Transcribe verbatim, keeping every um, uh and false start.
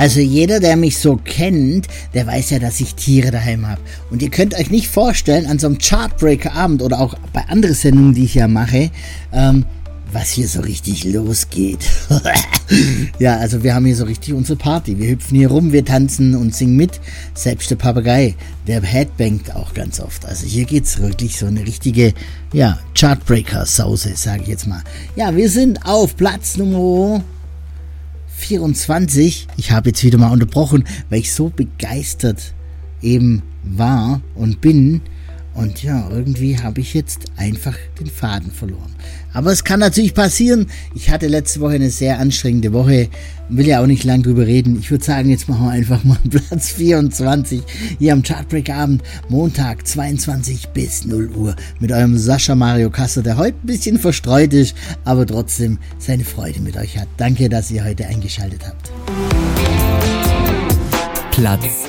Also jeder, der mich so kennt, der weiß ja, dass ich Tiere daheim habe. Und ihr könnt euch nicht vorstellen, an so einem Chartbreaker-Abend oder auch bei anderen Sendungen, die ich ja mache, ähm, was hier so richtig losgeht. Ja, also wir haben hier so richtig unsere Party. Wir hüpfen hier rum, wir tanzen und singen mit. Selbst der Papagei, der headbangt auch ganz oft. Also hier geht's wirklich so eine richtige, ja, Chartbreaker-Sause, sage ich jetzt mal. Ja, wir sind auf Platz Nummer vierundzwanzig. Ich habe jetzt wieder mal unterbrochen, weil ich so begeistert eben war und bin. Und ja, irgendwie habe ich jetzt einfach den Faden verloren. Aber es kann natürlich passieren. Ich hatte letzte Woche eine sehr anstrengende Woche. Will ja auch nicht lang drüber reden. Ich würde sagen, jetzt machen wir einfach mal Platz vierundzwanzig hier am Chartbreaker-Abend. Montag zweiundzwanzig bis null Uhr mit eurem Sascha Mario Kasser, der heute ein bisschen verstreut ist, aber trotzdem seine Freude mit euch hat. Danke, dass ihr heute eingeschaltet habt. Platz